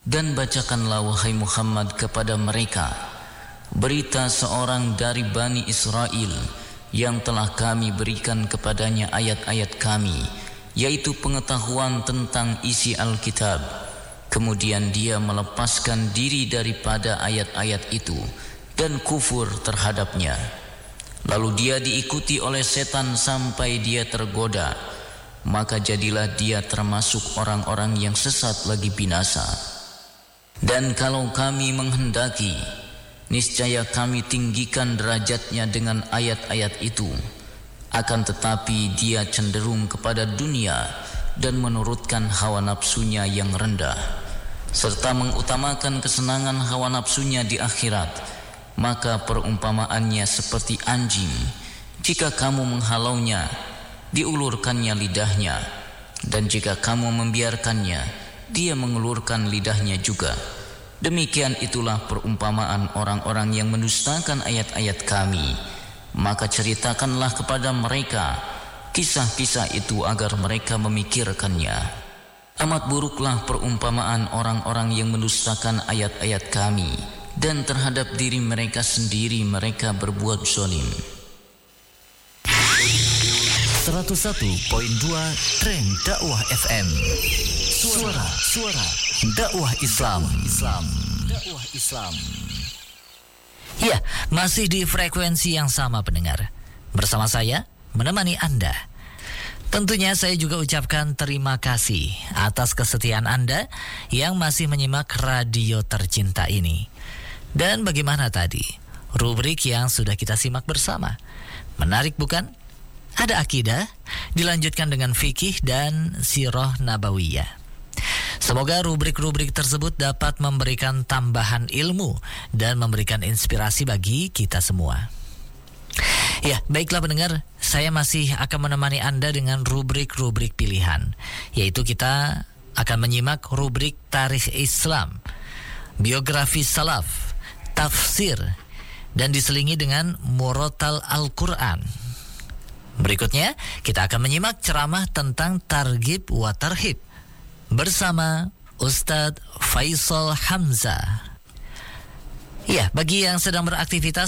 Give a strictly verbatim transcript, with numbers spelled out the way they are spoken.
Dan bacakanlah wahai Muhammad kepada mereka berita seorang dari Bani Israel yang telah kami berikan kepadanya ayat-ayat kami, yaitu pengetahuan tentang isi Alkitab. Kemudian dia melepaskan diri daripada ayat-ayat itu dan kufur terhadapnya. Lalu dia diikuti oleh setan sampai dia tergoda, maka jadilah dia termasuk orang-orang yang sesat lagi binasa. Dan kalau kami menghendaki, niscaya kami tinggikan derajatnya dengan ayat-ayat itu. Akan tetapi dia cenderung kepada dunia dan menurutkan hawa nafsunya yang rendah, serta mengutamakan kesenangan hawa nafsunya di akhirat. Maka perumpamaannya seperti anjing, jika kamu menghalaunya, diulurkannya lidahnya, dan jika kamu membiarkannya, dia mengulurkan lidahnya juga. Demikian itulah perumpamaan orang-orang yang mendustakan ayat-ayat kami. Maka ceritakanlah kepada mereka kisah-kisah itu agar mereka memikirkannya. Amat buruklah perumpamaan orang-orang yang mendustakan ayat-ayat kami, dan terhadap diri mereka sendiri mereka berbuat zalim. seratus satu koma dua Trend Dakwah F M. Suara, suara dakwah Islam. Islam. Dakwah Islam. Ya, masih di frekuensi yang sama pendengar. Bersama saya menemani Anda. Tentunya saya juga ucapkan terima kasih atas kesetiaan Anda yang masih menyimak radio tercinta ini. Dan bagaimana tadi rubrik yang sudah kita simak bersama? Menarik bukan? Ada akidah, dilanjutkan dengan fikih dan sirah nabawiyah. Semoga rubrik-rubrik tersebut dapat memberikan tambahan ilmu dan memberikan inspirasi bagi kita semua. Ya, baiklah pendengar, saya masih akan menemani Anda dengan rubrik-rubrik pilihan, yaitu kita akan menyimak rubrik Tarikh Islam, biografi salaf, tafsir, dan diselingi dengan murotal Al-Quran. Berikutnya, kita akan menyimak ceramah tentang targhib wa tarhib bersama Ustadz Faisal Hamzah. Ya, bagi yang sedang beraktivitas